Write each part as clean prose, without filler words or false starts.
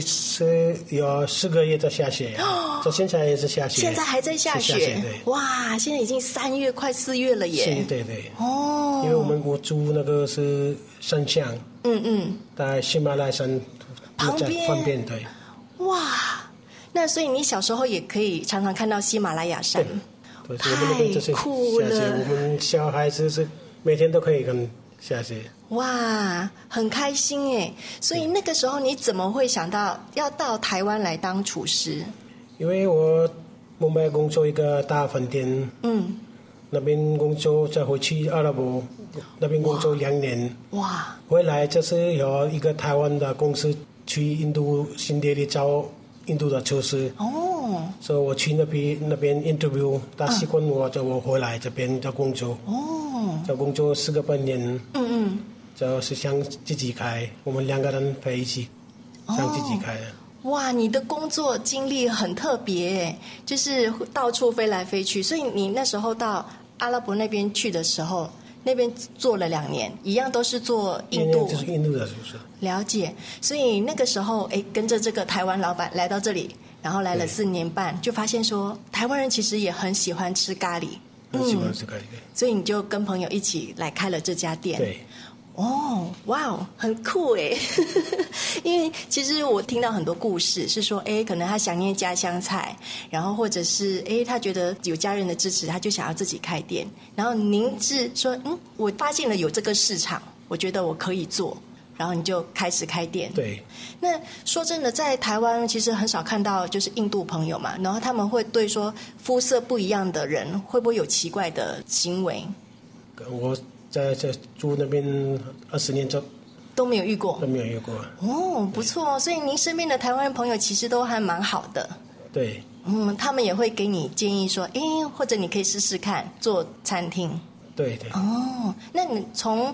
是有4个月在下雪，这现在也是下雪， 现在还在下雪。哇，现在已经3月快4月了耶。 是，对。因为我住那个是山乡，在喜马拉雅山旁边， 对。 哇，那所以你小时候也可以常常看到喜马拉雅山， 对， 太酷了。 我们小孩子是每天都可以跟下雪。 哇，很开心耶！所以那个时候你怎么会想到要到台湾来当厨师？ 因为我母北工作一个大饭店，那边工作再回去阿拉伯那边工作2年， 哇！ 回来就是有一个台湾的公司去印度新德里找印度的厨师，所以我去那边 interview， 他习惯我，就我回来这边的工作，这工作4个半年，就是想自己开，我们2个人陪一起，想自己开的。 哇，你的工作经历很特别，就是到处飞来飞去，所以你那时候到阿拉伯那边去的时候，那边做了2年，一样都是做印度， 就是印度的厨师。 了解，所以那个时候，跟着这个台湾老板来到这里，然后来了4年半，就发现说台湾人其实也很喜欢吃咖喱， 很喜欢吃咖喱， 所以你就跟朋友一起来开了这家店。 对。 哇，很酷耶！因为其实我听到很多故事是说，可能他想念家乡菜，然后或者是他觉得有家人的支持，他就想要自己开店。然后您是说，我发现了有这个市场，我觉得我可以做，然后你就开始开店。 对。 那说真的，在台湾其实很少看到就是印度朋友嘛，然后他们会对说肤色不一样的人会不会有奇怪的行为？ 我在住那边20年都没有遇过，不错哦。所以您身边的台湾朋友其实都还蛮好的。 对。 他们也会给你建议说，或者你可以试试看做餐厅。 对。 那你从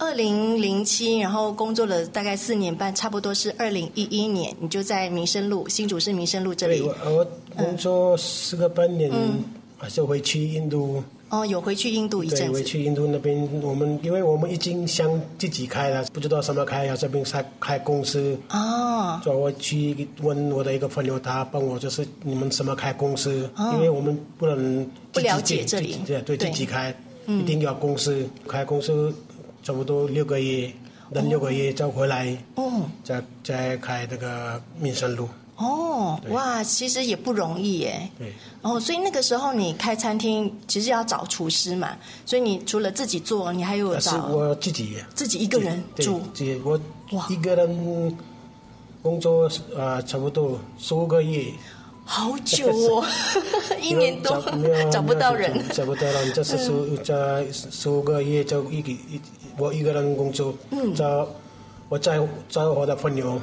2007然后工作了大概4年半，差不多是2011年，你就在民生路，新竹市民生路这里。 对，我工作4个半年，就回去印度。 有回去印度一阵子。 对，回去印度那边，因为我们已经想自己开了，不知道什么开，要这边开公司。所以我去问我的一个朋友，他帮我就是你们什么开公司，因为我们不能不了解这里， 对自己开，一定要公司开公司，差不多6个月，等6个月再回来，再开那个民生路。 哇，其实也不容易耶。 对。 所以那个时候你开餐厅，其实要找厨师嘛，所以你除了自己做，你还有找？ 是我自己一个人住。 对，我一个人工作差不多15个月。 好久哦，1年多找不到人， 就是在15个月就我一个人工作。我找我的朋友，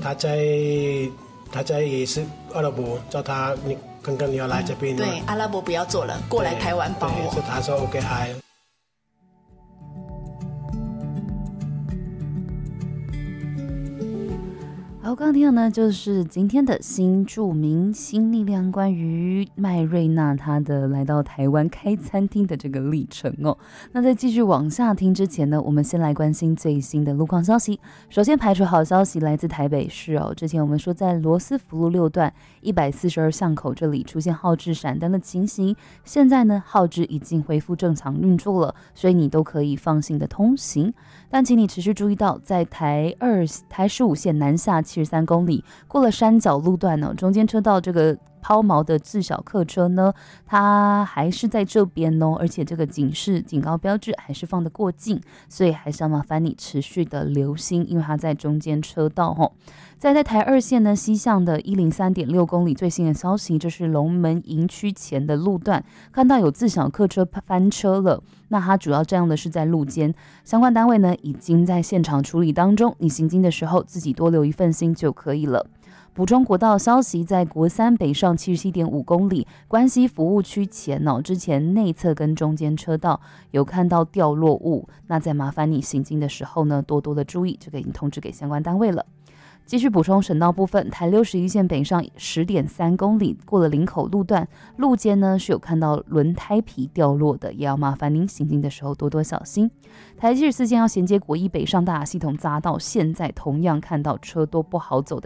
他在也是阿拉伯，找他你刚刚你要来这边。 对，阿拉伯不要做了，过来台湾帮我。 所以他说 OK 嗨。 好，刚刚听到呢，就是今天的新著名新力量，关于麦瑞娜她的来到台湾开餐厅的这个历程哦。那在继续往下听之前呢，我们先来关心最新的路况消息。首先排除好消息来自台北市哦，之前我们说在罗斯福路6段142巷口这里出现号志闪灯的情形，现在呢号志已经恢复正常运作了，所以你都可以放心的通行。但请你持续注意到，在台15线南下73公里过了山脚路段呢，中间车道这个抛锚的自小客车呢，它还是在这边哦，而且这个警告标志还是放得过近，所以还是要麻烦你持续的留心，因为它在中间车道哦。在台2线呢西向的103.6公里，最新的消息，这是龙门营区前的路段，看到有自小客车翻车了，那它主要占用的是在路肩，相关单位呢已经在现场处理当中，你行经的时候自己多留一份心就可以了。补充国道消息，在国3北上77.5公里关西服务区前之前内侧跟中间车道有看到掉落物，那再麻烦你行经的时候呢多多的注意，这个已经通知给相关单位了。继续补充省道部分，台61线北上10.3公里过了林口路段，路肩呢是有看到轮胎皮掉落的，也要麻烦您行经的时候多多小心。台74线要衔接国1北上大雅系统匝道，现在同样看到车多不好走的